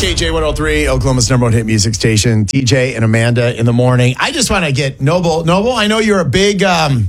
KJ 103, Oklahoma's number one hit music station. TJ and Amanda in the morning. I just want to get Noble. Noble, I know you're a big donor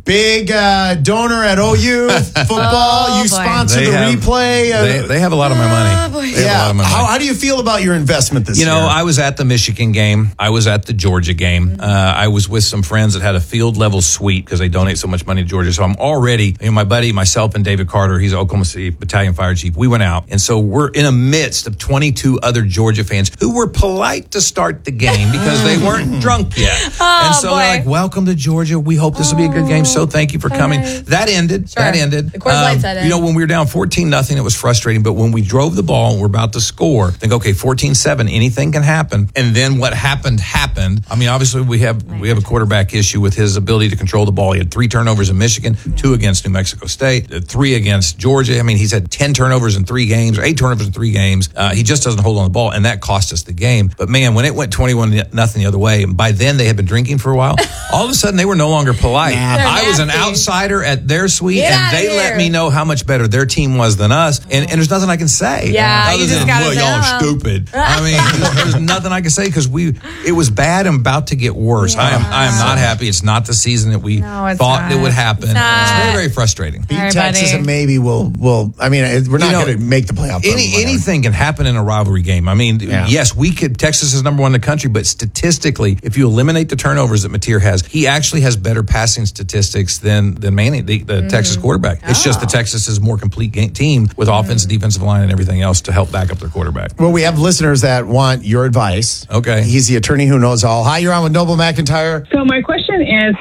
at OU football. You sponsor the replay. They have a lot of my money. How do you feel about your investment this year? I was at the Michigan game. I was at the Georgia game. I was with some friends that had a field level suite because they donate so much money to Georgia. So I'm already, my buddy, myself, and David Carter, he's Oklahoma City Battalion Fire Chief. We went out. And so we're in the midst of 22 other Georgia fans who were polite to start the game because they weren't drunk yet. And so they're like, welcome to Georgia. We hope this will be a good game. So thank you for coming. That ended. Sure. That ended. The Coors Light set in. When we were down 14-0, it was frustrating. But when we drove the ball and we're about to score, think, okay, 14-7, anything can happen. And then what happened. I mean, obviously we have a quarterback issue with his ability to control the ball. He had 3 turnovers in Michigan, 2 against New Mexico State, 3 against Georgia. I mean, he's had 10 turnovers in 3 games, or 8 turnovers in 3 games. He just doesn't hold on the ball, and that cost us the game. But man, when it went 21-0 the other way, and by then they had been drinking for a while, all of a sudden they were no longer polite. I was an outsider at their suite, and they let me know how much better their team was than us. And there's nothing I can say. Yeah, other than, y'all are stupid. I mean, there's nothing I can say because it was bad and about to get worse. I am not happy. It's not the season that we thought it would happen. It's very, very frustrating. Beat Texas and maybe we'll. I mean, we're not going to make the playoff. Anything can happen in a rivalry game. I mean, yes, we could. Texas is number 1 in the country, but statistically, if you eliminate the turnovers that Mateer has, he actually has better passing statistics than Manning, the Texas quarterback. It's just the Texas is a more complete team with offensive, defensive line, and everything else to help back up their quarterback. Well, we have listeners that want your advice. Okay, he's the attorney who knows all. Hi, you're on with Noble McIntyre. So my question is,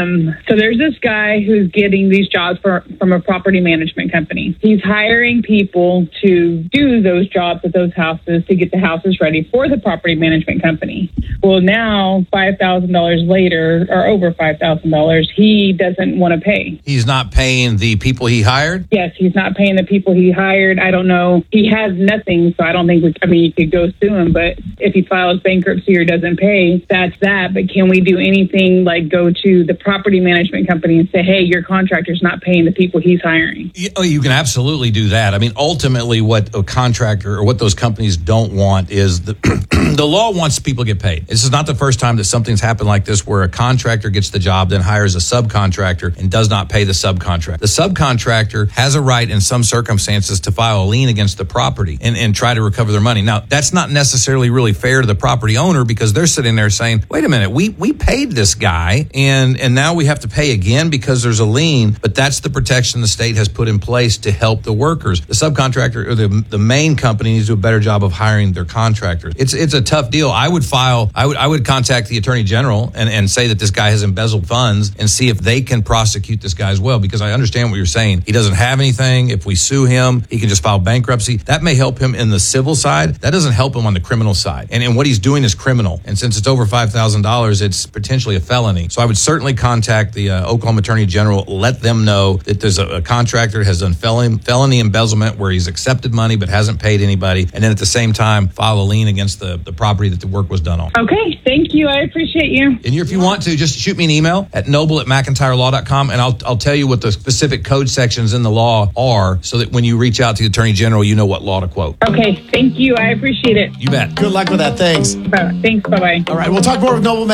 so there's this guy who's getting these jobs from a property management company. He's hiring people to do those jobs at those houses to get the houses ready for the property management company. Well, now $5,000 later, or over $5,000, he doesn't want to pay. He's not paying the people he hired? Yes, he's not paying the people he hired. I don't know. He has nothing, so I don't think you could go sue him, but if he files bankruptcy or doesn't pay, that's that. But can we do anything like go to the property management company and say, hey, your contractor's not paying the people he's hiring? You can absolutely do that. I mean, ultimately what a contractor or what those companies don't want is the law wants people to get paid. This is not the first time that something's happened like this where a contractor gets the job, then hires a subcontractor and does not pay the subcontractor. The subcontractor has a right in some circumstances to file a lien against the property and try to recover their money. Now, that's not necessarily really fair to the property owner because they're sitting there saying, wait a minute, we paid this guy and now we have to pay again because there's a lien, but that's the protection the state has put in place to help the workers. The subcontractor or the main company needs to do a better job of hiring their contractors. It's a tough deal. I would contact the attorney general and say that this guy has embezzled funds and see if they can prosecute this guy as well, because I understand what you're saying. He doesn't have anything. If we sue him, he can just file bankruptcy. That may help him in the civil side. That doesn't help him on the criminal side. And what he's doing is criminal. And since it's over $5,000, it's potentially a felony. So I would certainly contact the Oklahoma Attorney General, let them know that there's a contractor has done felony embezzlement where he's accepted money but hasn't paid anybody, and then at the same time file a lien against the property that the work was done on. Okay, thank you. I appreciate you. And if you want to, just shoot me an email at noble@mcintyrelaw.com, and I'll tell you what the specific code sections in the law are so that when you reach out to the Attorney General, you know what law to quote. Okay, thank you. I appreciate it. You bet. Good luck with that. Thanks. Thanks. Bye-bye. All right, we'll talk more with Noble